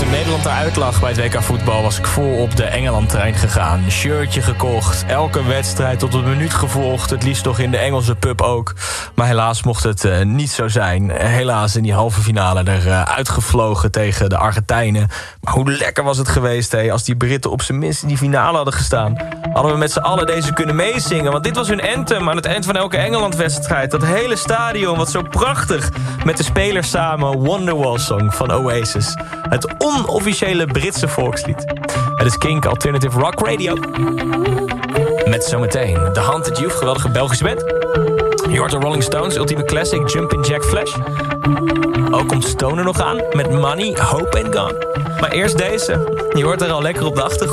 toen Nederland eruit lag bij het WK voetbal was ik vol op de Engeland-trein gegaan. Een shirtje gekocht, elke wedstrijd tot een minuut gevolgd. Het liefst nog in de Engelse pub ook. Maar helaas mocht het niet zo zijn. Helaas in die halve finale eruit gevlogen tegen de Argentijnen. Maar hoe lekker was het geweest als die Britten op zijn minst in die finale hadden gestaan. Hadden we met z'n allen deze kunnen meezingen. Want dit was hun anthem aan het eind van elke Engeland-wedstrijd. Dat hele stadion was zo prachtig. Met de spelers samen Wonderwall Song van Oasis. Het onofficiële Britse volkslied. Het is Kink Alternative Rock Radio. Met zometeen The Haunted Youth, geweldige Belgische band. Je hoort de Rolling Stones, ultieme classic Jumpin' Jack Flash. Ook komt Stoner nog aan met Money, Hope and Gone. Maar eerst deze. Je hoort er al lekker op de achtergrond.